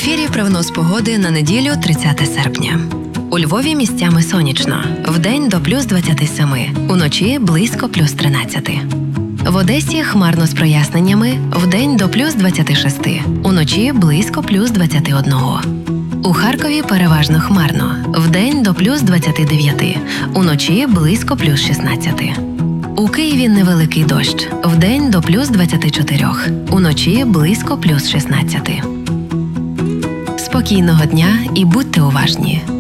ефірі прогноз погоди на неділю 30 серпня. У Львові місцями сонячно. Вдень до плюс 27, уночі близько плюс 13. В Одесі хмарно з проясненнями, вдень до плюс 26, уночі близько плюс 21. У Харкові переважно хмарно, вдень до плюс 29, уночі близько плюс 16. У Києві невеликий дощ, вдень до плюс 24, уночі близько плюс 16. Спокійного дня і будьте уважні.